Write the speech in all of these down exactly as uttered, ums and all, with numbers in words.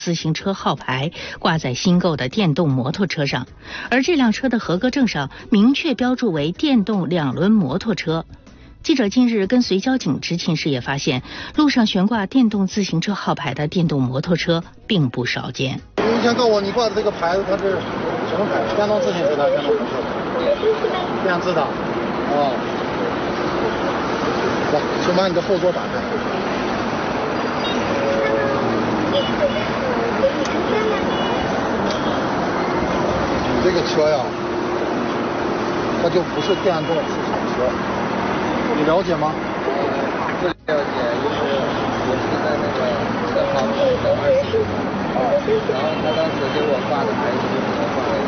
自行车号牌挂在新购的电动摩托车上，而这辆车的合格证上明确标注为电动两轮摩托车。记者近日跟随交警执勤时也发现，路上悬挂电动自行车号牌的电动摩托车并不少见。 你先告诉我，你挂的这个牌子它是什么牌？电动自行车的，电动摩托车？电自的。哦。来，先把你的后座打开。你这个车呀，它就不是电动自行车，你了解吗？ 不了解，因为我是在那个车行的二级，然后他当时给我挂的牌子就是挂的，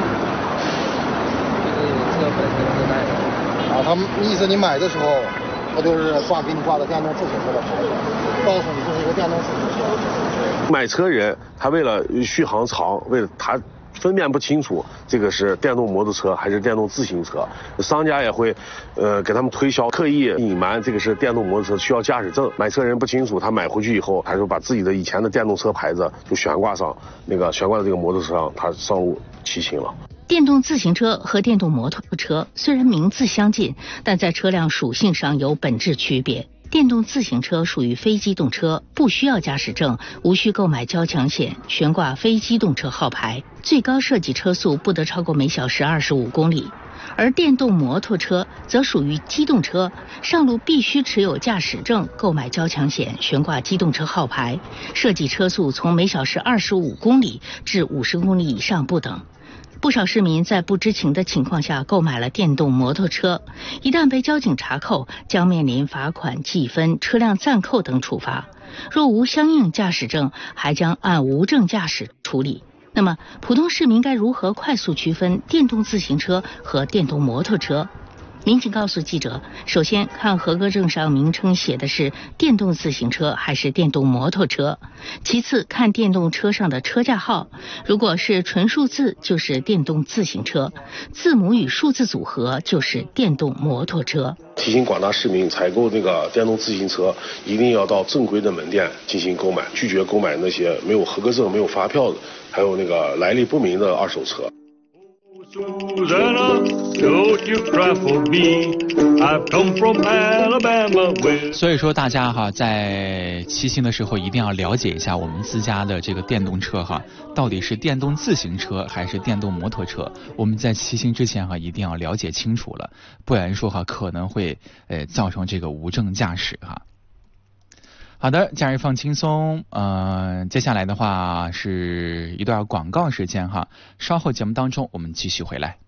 就是有车本身自带的。 啊，他们意思你买的时候，他就是挂给你挂的电动自行车的牌子，告诉你这是一个电动自行车。 买车人他为了续航长，为了他分辨不清楚这个是电动摩托车还是电动自行车，商家也会呃给他们推销，刻意隐瞒这个是电动摩托车需要驾驶证，买车人不清楚，他买回去以后他就把自己的以前的电动车牌子就悬挂上，那个悬挂在这个摩托车上，他上路骑行了。 电动自行车和电动摩托车虽然名字相近，但在车辆属性上有本质区别。电动自行车属于非机动车，不需要驾驶证，无需购买交强险，悬挂非机动车号牌，最高设计车速不得超过每小时二十五公里。而电动摩托车则属于机动车，上路必须持有驾驶证，购买交强险，悬挂机动车号牌，设计车速从每小时二十五公里至五十公里以上不等。不少市民在不知情的情况下购买了电动摩托车，一旦被交警查扣，将面临罚款、记分、车辆暂扣等处罚。若无相应驾驶证，还将按无证驾驶处理。那么，普通市民该如何快速区分电动自行车和电动摩托车？民警告诉记者，首先看合格证上名称写的是电动自行车还是电动摩托车，其次看电动车上的车架号，如果是纯数字就是电动自行车，字母与数字组合就是电动摩托车。 提醒广大市民，采购那个电动自行车一定要到正规的门店进行购买，拒绝购买那些没有合格证、没有发票的，还有那个来历不明的二手车。 所以说大家哈在骑行的时候一定要了解一下我们自家的这个电动车哈，到底是电动自行车还是电动摩托车，我们在骑行之前哈一定要了解清楚了，不然说哈可能会呃造成这个无证驾驶哈。好的，假日放轻松，呃，接下来的话是一段广告时间哈，稍后节目当中我们继续回来。